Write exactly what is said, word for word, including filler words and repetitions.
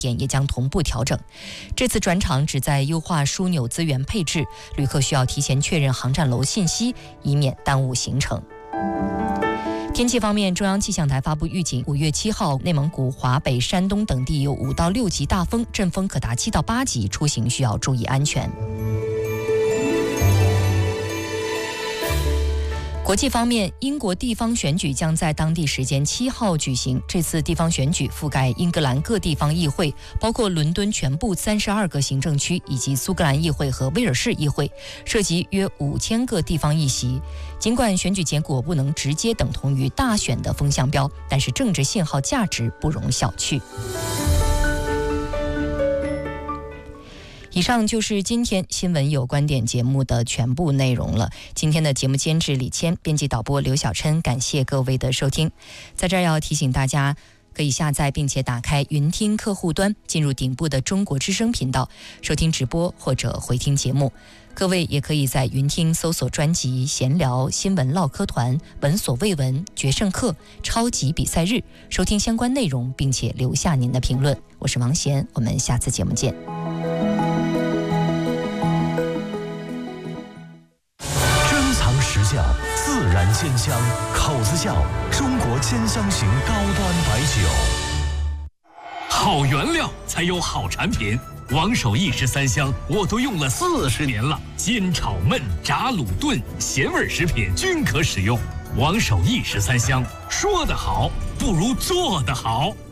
点也将同步调整。这次转场旨在优化枢纽资源配置，旅客需要提前确认航站楼信息，以免耽误行程。天气方面，中央气象台发布预警，五月七号，内蒙古、华北、山东等地有五到六级大风，阵风可达七到八级，出行需要注意安全。国际方面，英国地方选举将在当地时间七号举行。这次地方选举覆盖英格兰各地方议会，包括伦敦全部三十二个行政区以及苏格兰议会和威尔士议会，涉及约五千个地方议席。尽管选举结果不能直接等同于大选的风向标，但是政治信号价值不容小觑。以上就是今天新闻有观点节目的全部内容了。今天的节目监制李谦，编辑导播刘小琛，感谢各位的收听。在这儿要提醒大家，可以下载并且打开云听客户端，进入顶部的中国之声频道，收听直播或者回听节目。各位也可以在云听搜索专辑闲聊、新闻唠嗑团、闻所未闻、决胜课、超级比赛日，收听相关内容，并且留下您的评论。我是王贤，我们下次节目见。 实窖自然鲜香，口子窖中国鲜香型高端白酒。 好原料才有好产品，王守义十三香我都用了四十年了，煎炒焖炸卤炖咸味食品均可使用。王守义十三香，说得好不如做得好。